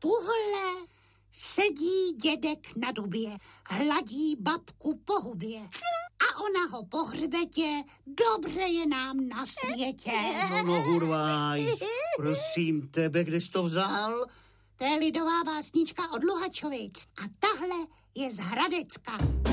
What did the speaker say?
tuhle sedí dědek na dubě, hladí babku po hubě. A ona ho po hřbetě, dobře je nám na světě. No, Hurvaj, prosím tebe, kde jsi to vzal? To je lidová básnička od Luhačovic a tahle je z Hradecka.